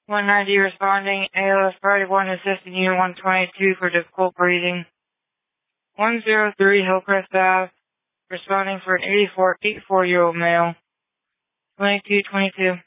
190 responding, ALS Priority 1 assisting Unit 122 for difficult breathing. 103 Hillcrest Ave, responding for an 84-year-old male. 2222.